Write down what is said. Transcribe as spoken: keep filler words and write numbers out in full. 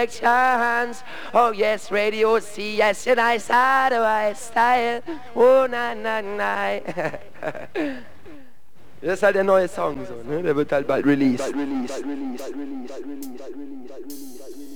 Chance. Oh yes, Radio C, yes, your nice otherwise style. Oh nein, nein, nein. Das ist halt der neue Song so, ne? Der wird halt bald released.